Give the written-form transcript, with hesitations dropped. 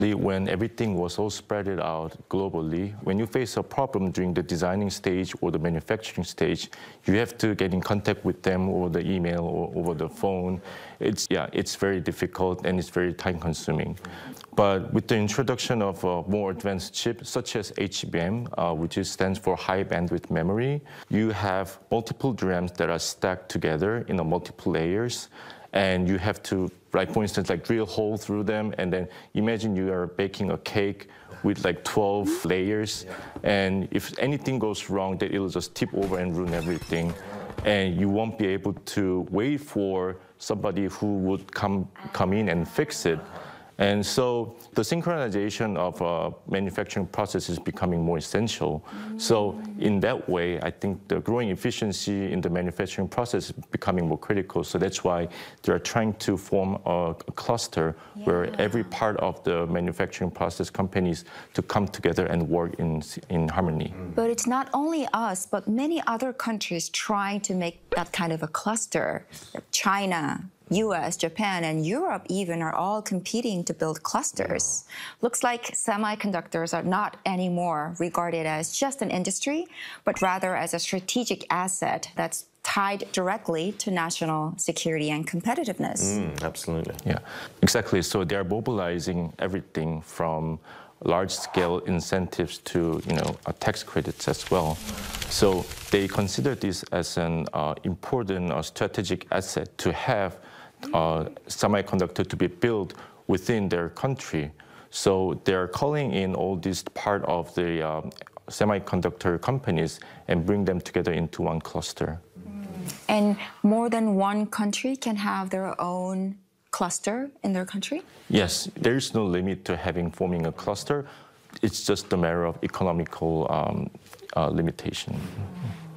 When everything was all spread it out globally, when you face a problem during the designing stage or the manufacturing stage, you have to get in contact with them over the email or over the phone. It's very difficult and it's very time-consuming. But with the introduction of more advanced chips, such as HBM, which stands for high bandwidth memory, you have multiple DRAMs that are stacked together in multiple layers. And you have to, like, for instance, like drill a hole through them, and then imagine you are baking a cake with like 12 layers, and if anything goes wrong, then it'll just tip over and ruin everything. And you won't be able to wait for somebody who would come in and fix it. And so the synchronization of manufacturing process is becoming more essential. So in that way, I think the growing efficiency in the manufacturing process is becoming more critical. So that's why they are trying to form a cluster where every part of the manufacturing process companies to come together and work in harmony. But it's not only us, but many other countries trying to make that kind of a cluster. China, US, Japan, and Europe even are all competing to build clusters. Looks like semiconductors are not anymore regarded as just an industry, but rather as a strategic asset that's tied directly to national security and competitiveness. Absolutely. Yeah, exactly. So they're mobilizing everything from large-scale incentives to, tax credits as well. So they consider this as an important strategic asset to have semiconductor to be built within their country. So they're calling in all these part of the semiconductor companies and bring them together into one cluster. And more than one country can have their own cluster in their country? Yes, there is no limit to forming a cluster. It's just a matter of economical limitation.